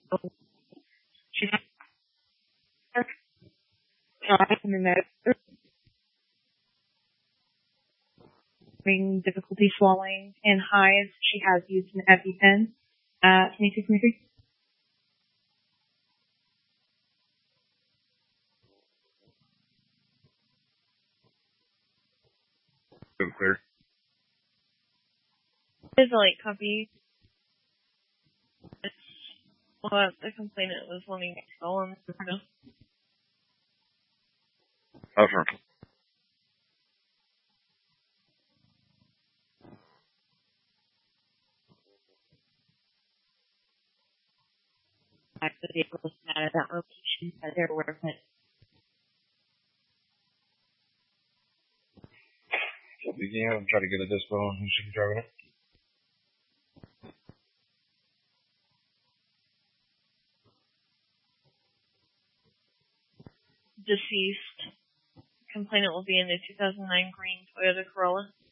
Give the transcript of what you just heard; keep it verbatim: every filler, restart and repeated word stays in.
She's having difficulty swallowing and hives. She has used an EpiPen. Uh, twenty-two, twenty-three. Clear. It's a late copy. It's what the complainant was wanting to go on. Affirmative. The vehicle is not at that location, but they're aware of it. So begin and try to get a dispo on who should be driving it. Deceased. Complainant will be in the two thousand nine green Toyota Corolla.